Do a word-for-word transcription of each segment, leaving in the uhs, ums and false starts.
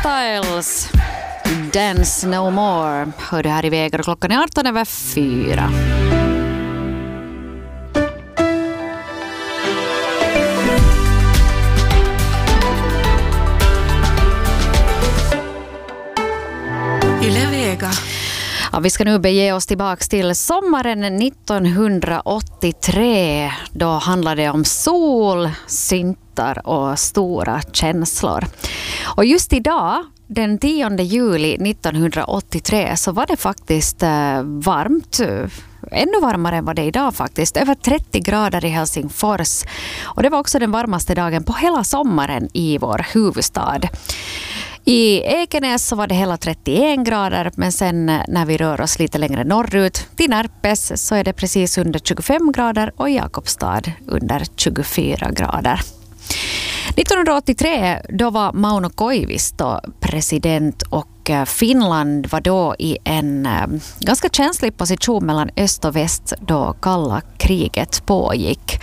Styles, Dance No More. Hör du här i vägar och klockan är arton över fyra. Yle Vega. Ja, vi ska nu bege oss tillbaka till sommaren nittonhundraåttiotre. Då handlade det om sol, syntar och stora känslor. Och just idag, den tionde juli nittonhundraåttiotre, så var det faktiskt eh, varmt. Ännu varmare än vad det är idag faktiskt. Över trettio grader i Helsingfors. Och det var också den varmaste dagen på hela sommaren i vår huvudstad. I Ekenäs så var det hela trettioen grader, men sen när vi rör oss lite längre norrut till Närpes så är det precis under tjugofem grader och i Jakobstad under tjugofyra grader. nittonhundraåttiotre då var Mauno Koivisto president och Finland var då i en ganska känslig position mellan öst och väst då kalla kriget pågick.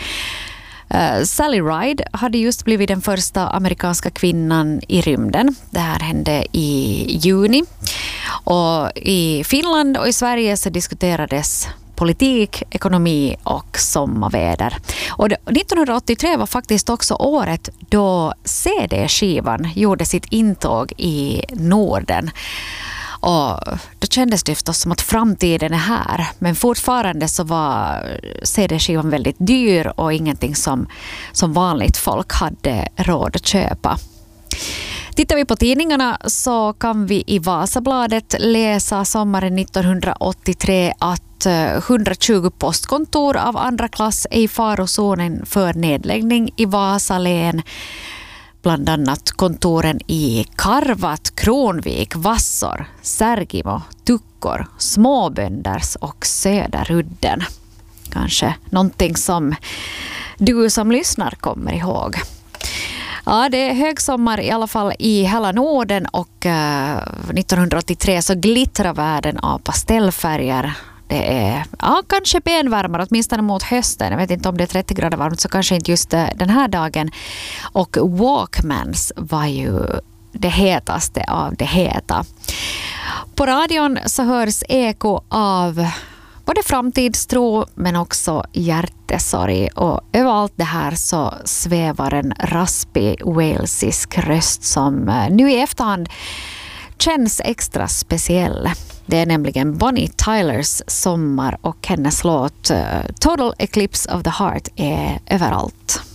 Uh, Sally Ride hade just blivit den första amerikanska kvinnan i rymden. Det här hände i juni. Och i Finland och i Sverige så diskuterades politik, ekonomi och sommarväder. Och nittonhundraåttiotre var faktiskt också året då C D-skivan gjorde sitt intåg i Norden. Och då kändes det förstås som att framtiden är här. Men fortfarande så var C D-skivan väldigt dyr och ingenting som, som vanligt folk hade råd att köpa. Tittar vi på tidningarna så kan vi i Vasabladet läsa sommaren nittonhundraåttiotre att hundratjugo postkontor av andra klass är i farozonen för nedläggning i Vasalän. Bland annat kontoren i Karvat, Kronvik, Vassor, Särgimo, Tukkor, Småbönders och Söderudden. Kanske någonting som du som lyssnar kommer ihåg. Ja, det är högsommar i alla fall i hela Norden och uh, nittonhundraåttiotre så glittrar världen av pastellfärger. Det är ja, kanske benvärmare, åtminstone mot hösten. Jag vet inte om det är trettio grader varmt, så kanske inte just den här dagen. Och Walkmans var ju det hetaste av det heta. På radion så hörs eko av både framtidstro men också hjärtesorg. Och överallt det här så svävar en raspig walesisk röst som nu i efterhand känns extra speciell. Det är nämligen Bonnie Tylers sommar och hennes låt Total Eclipse of the Heart är överallt.